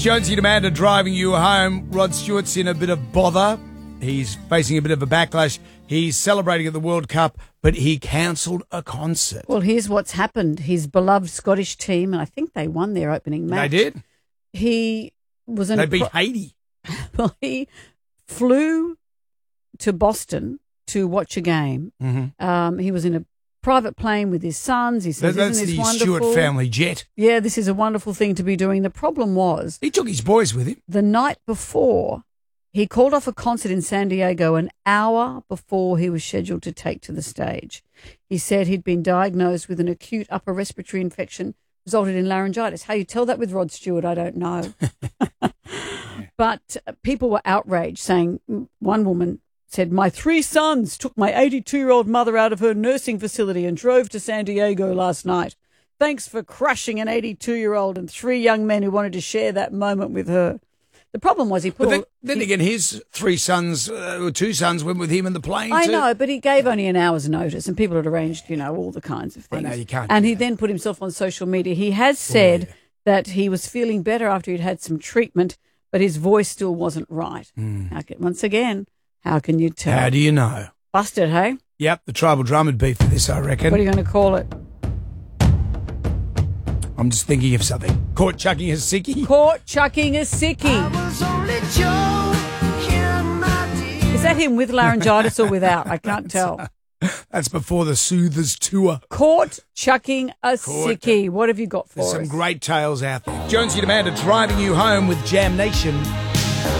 It's Jonesy and Amanda driving you home. Rod Stewart's in a bit of bother. He's facing a bit of a backlash. He's celebrating at the World Cup, but he cancelled a concert. Well, here's what's happened. His beloved Scottish team, and I think they won their opening match. They did? He was in They beat Haiti. Well, he flew to Boston to watch a game. Mm-hmm. He was in a private plane with his sons. He says, That's isn't this the wonderful? Stewart family jet. Yeah, this is a wonderful thing to be doing. The problem was He took his boys with him. the night before, he called off a concert in San Diego an hour before he was scheduled to take to the stage. He said he'd been diagnosed with an acute upper respiratory infection, resulted in laryngitis. How you tell that with Rod Stewart, I don't know. But people were outraged, saying, one woman said, "My 3 sons took my 82-year-old mother out of her nursing facility and drove to San Diego last night. Thanks for crushing an 82-year-old and 3 young men who wanted to share that moment with her." The problem was he put But then again, his 3 sons, 2 sons went with him in the plane I too. know, but he gave only an hour's notice and people had arranged, all the kinds of things. I know, you can't And do he that. then put himself on social media. He has said that he was feeling better after he'd had some treatment, but his voice still wasn't right. Once again, how can you tell? How do you know? Busted, hey? Yep, the tribal drum would be for this, I reckon. What are you going to call it? I'm just thinking of something. Caught chucking a sickie. Caught chucking a sickie. Is that him with laryngitis or without? I can't tell. That's before the Soothers tour. Caught chucking a sickie. What have you got for There's us? some great tales out there. Jonesy and Amanda driving you home with Jam Nation.